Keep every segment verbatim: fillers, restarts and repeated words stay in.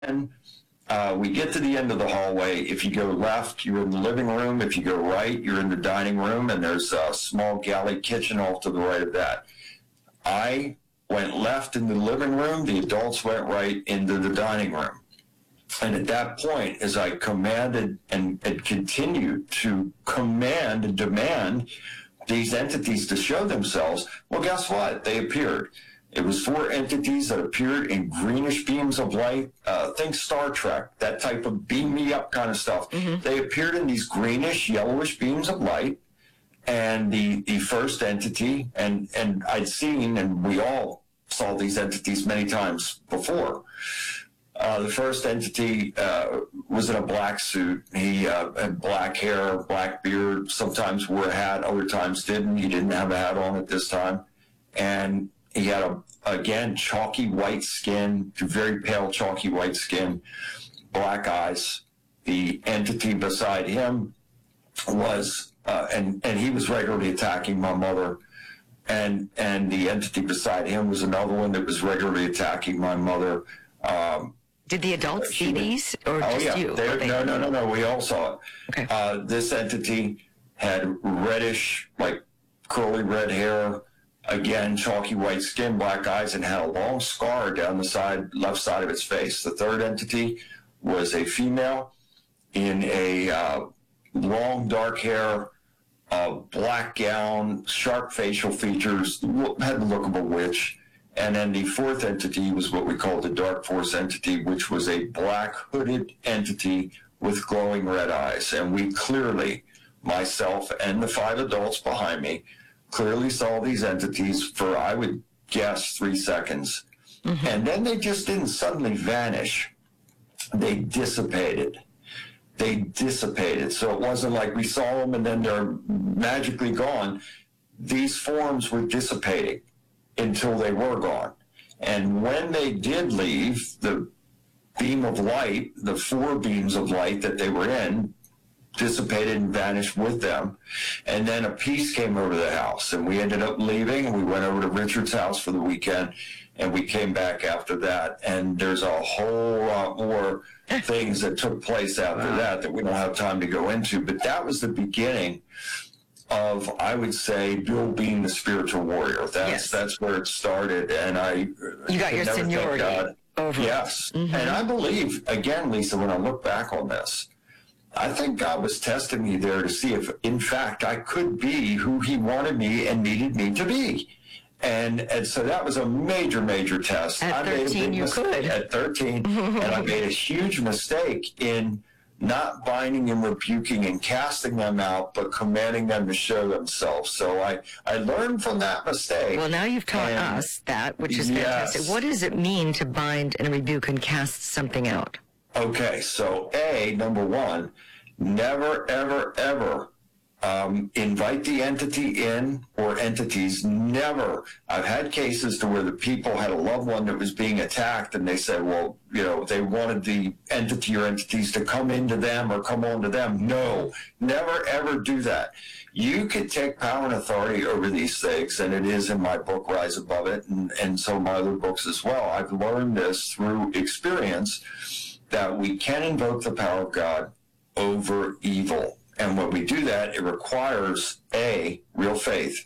Uh, we get to the end of the hallway. If you go left, you're in the living room. If you go right, you're in the dining room, and there's a small galley kitchen off to the right of that. I went left in the living room. The adults went right into the dining room. And at that point, as I commanded and, and continued to command and demand these entities to show themselves, well, guess what? They appeared. It was four entities that appeared in greenish beams of light. Uh, think Star Trek, that type of beam me up kind of stuff. Mm-hmm. They appeared in these greenish, yellowish beams of light. And the, the first entity, and, and I'd seen, and we all saw these entities many times before. Uh, the first entity uh, was in a black suit. He uh, had black hair, black beard, sometimes wore a hat, other times didn't. He didn't have a hat on at this time. And he had, a, again, chalky white skin, very pale chalky white skin, black eyes. The entity beside him was, uh, and, and he was regularly attacking my mother. And, and the entity beside him was another one that was regularly attacking my mother. Um, Did the adults see these, or oh, just yeah. you? They, no, no, no, no. We all saw it. Okay. Uh, this entity had reddish, like curly red hair, again, chalky white skin, black eyes, and had a long scar down the side, left side of its face. The third entity was a female in a uh, long dark hair, uh, black gown, sharp facial features, had the look of a witch. And then the fourth entity was what we call the Dark Force entity, which was a black hooded entity with glowing red eyes. And we clearly, myself and the five adults behind me, clearly saw these entities for, I would guess, three seconds. Mm-hmm. And then they just didn't suddenly vanish. They dissipated. They dissipated. So it wasn't like we saw them and then they're magically gone. These forms were dissipating until they were gone. And when they did leave, the beam of light, the four beams of light that they were in, dissipated and vanished with them. And then a peace came over the house, and we ended up leaving, and we went over to Richard's house for the weekend, and we came back after that. And there's a whole lot more things that took place after wow. that that we don't have time to go into. But that was the beginning of, I would say, Bill being the spiritual warrior. That's yes. that's where it started, and I you got your seniority over. Yes, mm-hmm. And I believe, again, Lisa, when I look back on this, I think God was testing me there to see if, in fact, I could be who He wanted me and needed me to be. And and so that was a major, major test. At I thirteen, made a you mistake could. At thirteen, and I made a huge mistake in not binding and rebuking and casting them out, but commanding them to show themselves. So I, I learned from that mistake. Well, now you've taught and, us that, which is yes. fantastic. What does it mean to bind and rebuke and cast something out? Okay, so A, number one, never, ever, ever um, invite the entity in or entities. Never. I've had cases to where the people had a loved one that was being attacked, and they said, well, you know, they wanted the entity or entities to come into them or come on to them. No, never, ever do that. You can take power and authority over these things, and it is in my book, Rise Above It, and, and some of my other books as well. I've learned this through experience, that we can invoke the power of God over evil. And when we do that, it requires A, real faith,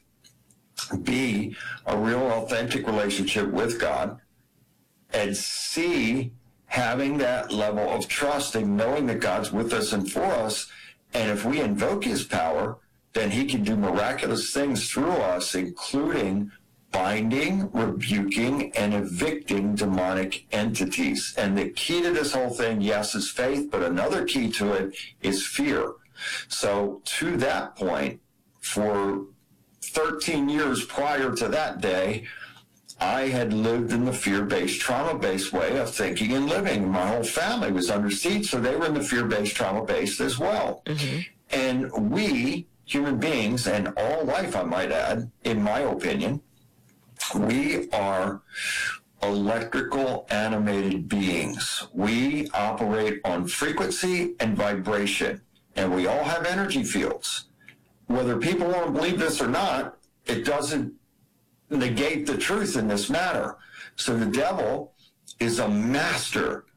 B, a real authentic relationship with God, and C, having that level of trust and knowing that God's with us and for us. And if we invoke His power, then He can do miraculous things through us, including binding, rebuking, and evicting demonic entities. And the key to this whole thing, yes, is faith, but another key to it is fear. So to that point, for thirteen years prior to that day, I had lived in the fear-based, trauma-based way of thinking and living. My whole family was under siege, so they were in the fear-based, trauma-based as well. Mm-hmm. And we, human beings, and all life, I might add, in my opinion, we are electrical animated beings. We operate on frequency and vibration, and we all have energy fields. Whether people want to believe this or not, it doesn't negate the truth in this matter. So the devil is a master